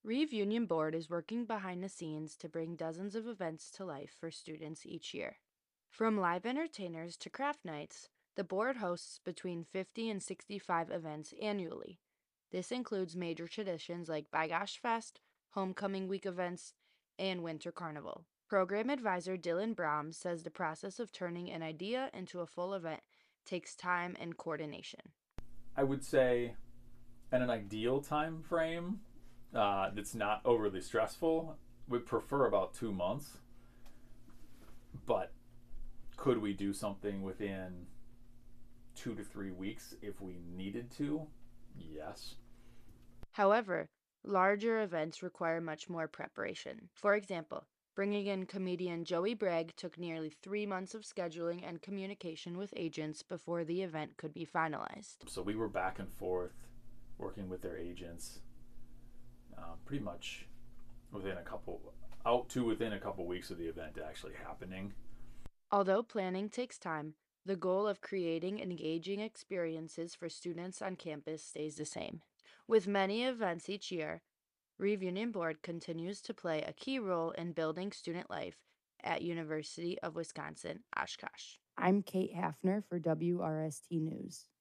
Reeve Union Board is working behind the scenes to bring dozens of events to life for students each year. From live entertainers to craft nights, the board hosts between 50 and 65 events annually. This includes major traditions like Bygosh Fest, Homecoming Week events, and Winter Carnival. Program advisor Dylan Brown says the process of turning an idea into a full event takes time and coordination. I would say in an ideal time frame that's not overly stressful, would prefer about 2 months. But could we do something within 2 to 3 weeks if we needed to? Yes. However, larger events require much more preparation. For example, bringing in comedian Joey Bragg took nearly 3 months of scheduling and communication with agents before the event could be finalized. So we were back and forth working with their agents pretty much within a couple weeks of the event actually happening. Although planning takes time, the goal of creating engaging experiences for students on campus stays the same. With many events each year, Reunion Board continues to play a key role in building student life at University of Wisconsin-Oshkosh. I'm Kate Hafner for WRST News.